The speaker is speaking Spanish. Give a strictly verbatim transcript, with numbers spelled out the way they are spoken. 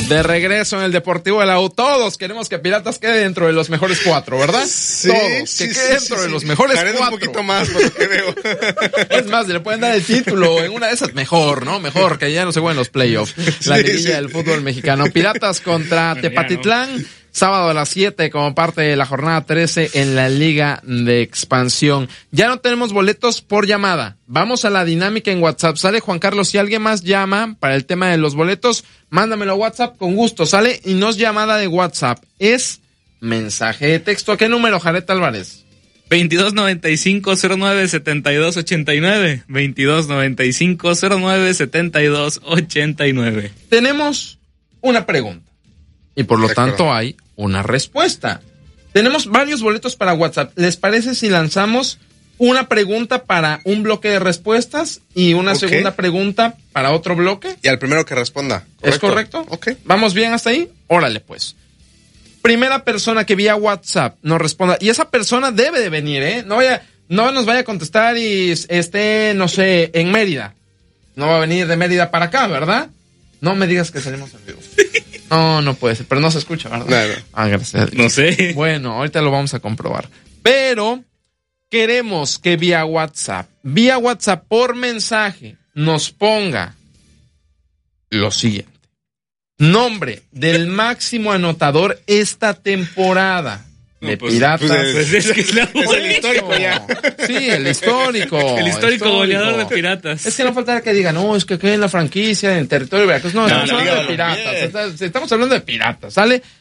De regreso en el Deportivo de la U, todos queremos que Piratas quede dentro de los mejores cuatro, ¿verdad? Sí, todos, sí, que sí, quede sí, dentro sí, de sí. los mejores Haré cuatro. un poquito más, por lo que veo. Es más, le pueden dar el título en una de esas, mejor, ¿no? Mejor, que ya no se jueguen los playoffs. La Sí, liguilla sí. del fútbol mexicano. Piratas contra Bueno, ya Tepatitlán, sábado a las siete como parte de la jornada trece en la Liga de Expansión. Ya no tenemos boletos por llamada. Vamos a la dinámica en WhatsApp. Sale, Juan Carlos, si alguien más llama para el tema de los boletos, mándamelo a WhatsApp con gusto. Sale, y no es llamada de WhatsApp, es mensaje de texto. ¿A qué número, Jared Álvarez? veintidós noventa y cinco cero nueve setenta y dos ochenta y nueve. veintidós noventa y cinco cero nueve setenta y dos ochenta y nueve. Tenemos una pregunta y por lo De acuerdo. tanto hay una respuesta. Tenemos varios boletos para WhatsApp. ¿Les parece si lanzamos una pregunta para un bloque de respuestas y una Ok. segunda pregunta para otro bloque? Y al primero que responda. ¿Es correcto? Ok. ¿Vamos bien hasta ahí? Órale, pues. Primera persona que vía WhatsApp nos responda. Y esa persona debe de venir, ¿eh? No vaya, no nos vaya a contestar y esté, no sé, en Mérida. No va a venir de Mérida para acá, ¿verdad? No me digas que salimos en vivo. No, no puede ser. Pero no se escucha, ¿verdad? No, no. Ah, gracias a Dios. No sé. Bueno, ahorita lo vamos a comprobar. Pero queremos que vía WhatsApp, vía WhatsApp por mensaje, nos ponga lo siguiente. Nombre del máximo anotador esta temporada de No, pues, Piratas. pues, Pues es que es la Es el histórico ya. Sí, el histórico. El histórico goleador de Piratas. Es que no faltará que diga, no, es que aquí en la franquicia, en el territorio de Veracruz. No, No, estamos la hablando Liga de Piratas. Balompié. Está- Estamos hablando de Piratas, ¿sale?